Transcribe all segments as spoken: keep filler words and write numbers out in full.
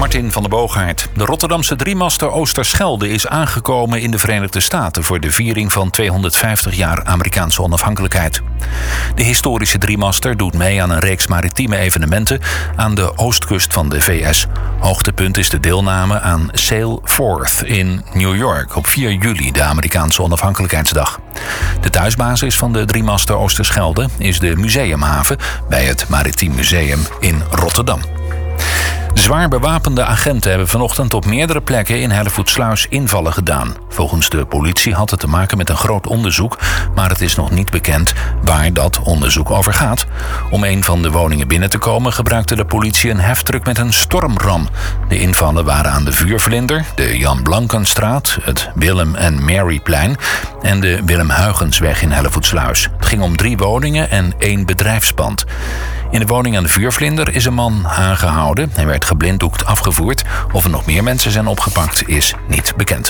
Martin van der Boogaard. De Rotterdamse driemaster Oosterschelde is aangekomen in de Verenigde Staten voor de viering van tweehonderdvijftig jaar Amerikaanse onafhankelijkheid. De historische driemaster doet mee aan een reeks maritieme evenementen aan de oostkust van de V S. Hoogtepunt is de deelname aan Sail Forth in New York op vier juli, de Amerikaanse onafhankelijkheidsdag. De thuisbasis van de driemaster Oosterschelde is de Museumhaven bij het Maritiem Museum in Rotterdam. Zwaar bewapende agenten hebben vanochtend op meerdere plekken in Hellevoetsluis invallen gedaan. Volgens de politie had het te maken met een groot onderzoek, maar het is nog niet bekend waar dat onderzoek over gaat. Om een van de woningen binnen te komen gebruikte de politie een heftruck met een stormram. De invallen waren aan de Vuurvlinder, de Jan Blankenstraat, het Willem en Maryplein en de Willem Huygensweg in Hellevoetsluis. Het ging om drie woningen en één bedrijfspand. In de woning aan de Vuurvlinder is een man aangehouden. Hij werd geblinddoekt afgevoerd. Of er nog meer mensen zijn opgepakt is niet bekend.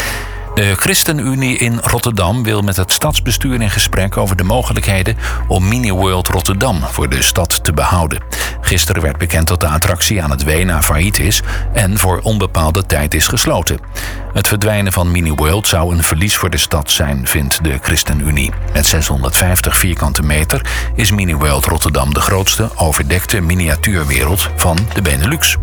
De ChristenUnie in Rotterdam wil met het stadsbestuur in gesprek over de mogelijkheden om Mini-World Rotterdam voor de stad te behouden. Gisteren werd bekend dat de attractie aan het Wena failliet is en voor onbepaalde tijd is gesloten. Het verdwijnen van Mini-World zou een verlies voor de stad zijn, vindt de ChristenUnie. Met zeshonderdvijftig vierkante meter is Mini-World Rotterdam de grootste overdekte miniatuurwereld van de Benelux.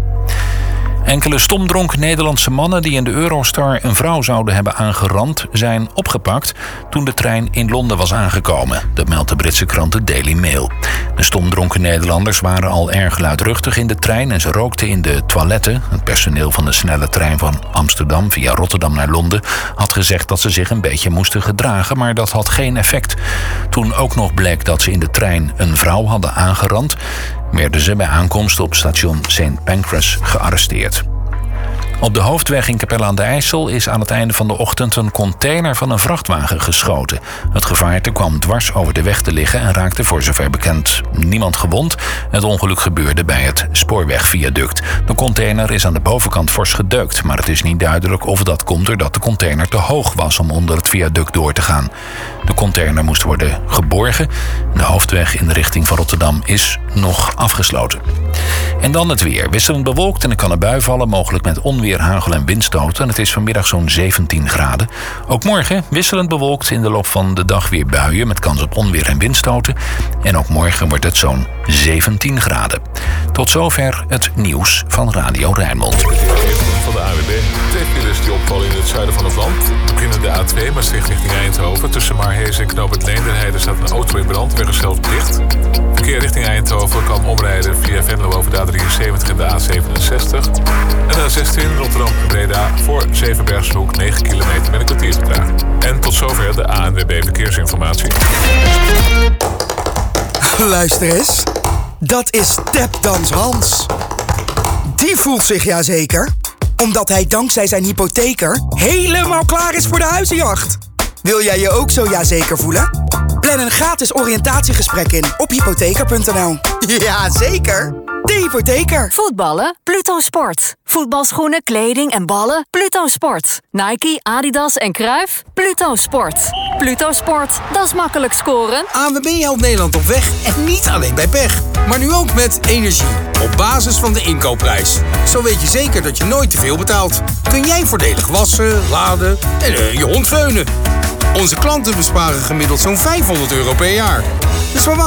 Enkele stomdronken Nederlandse mannen die in de Eurostar een vrouw zouden hebben aangerand zijn opgepakt toen de trein in Londen was aangekomen. Dat meldt de Britse krant de Daily Mail. De stomdronken Nederlanders waren al erg luidruchtig in de trein en ze rookten in de toiletten. Het personeel van de snelle trein van Amsterdam via Rotterdam naar Londen had gezegd dat ze zich een beetje moesten gedragen, maar dat had geen effect. Toen ook nog bleek dat ze in de trein een vrouw hadden aangerand, werden ze bij aankomst op station Saint Pancras gearresteerd. Op de hoofdweg in Capelle aan de IJssel is aan het einde van de ochtend een container van een vrachtwagen geschoten. Het gevaarte kwam dwars over de weg te liggen en raakte voor zover bekend niemand gewond. Het ongeluk gebeurde bij het spoorwegviaduct. De container is aan de bovenkant fors gedeukt, maar het is niet duidelijk of dat komt doordat de container te hoog was om onder het viaduct door te gaan. De container moest worden geborgen. De hoofdweg in de richting van Rotterdam is nog afgesloten. En dan het weer. Wisselend bewolkt en er kan een bui vallen, mogelijk met onweer, hagel en windstoten. Het is vanmiddag zo'n zeventien graden. Ook morgen wisselend bewolkt, in de loop van de dag weer buien met kans op onweer en windstoten. En ook morgen wordt het zo'n zeventien graden. Tot zover het nieuws van Radio Rijnmond. Van de A W B. Twee files die opvallen in het zuiden van het land. Beginnen de A twee, Maastricht richting Eindhoven. Tussen Maarhees en Knoop het Leenderheide staat een auto in brand. Weg is zelfs dicht. Verkeer richting Eindhoven kan omrijden via Venlo over de A drieënzeventig en de A zevenenzestig. En de A zestien Rotterdam-Breda voor Zevenbergshoek negen kilometer met een kwartier vertraging. En tot zover de A N W B Verkeersinformatie. Luister eens. Dat is Tapdans Hans. Die voelt zich ja zeker, omdat hij dankzij zijn hypotheker helemaal klaar is voor de huizenjacht. Wil jij je ook zo ja zeker voelen? Plan een gratis oriëntatiegesprek in op hypotheker punt n l. Ja, zeker. De Hypotheker. Voetballen? Pluto Sport. Voetbalschoenen, kleding en ballen? Pluto Sport. Nike, Adidas en Cruijff? Pluto Sport. Pluto Sport, dat is makkelijk scoren. A N W B helpt Nederland op weg en niet alleen bij pech. Maar nu ook met energie. Op basis van de inkoopprijs. Zo weet je zeker dat je nooit te veel betaalt. Kun jij voordelig wassen, laden en uh, je hond veunen. Onze klanten besparen gemiddeld zo'n vijfhonderd euro per jaar. Dus waar wacht